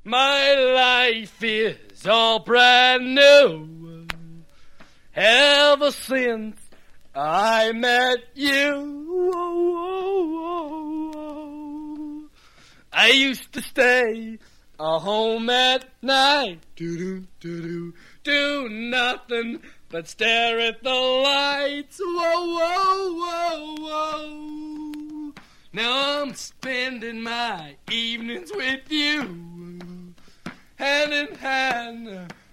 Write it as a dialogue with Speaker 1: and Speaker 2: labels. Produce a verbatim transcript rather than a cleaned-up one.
Speaker 1: My life is all brand new ever since I met you. I used to stay a home at night, do do do do do nothing but stare at the lights. Whoa, whoa, whoa, whoa. Now I'm spending my evenings with you, hand in hand,